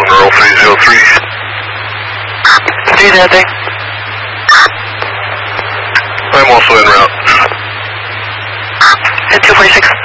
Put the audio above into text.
roll 303. Do that thing. I'm also en route. At 246.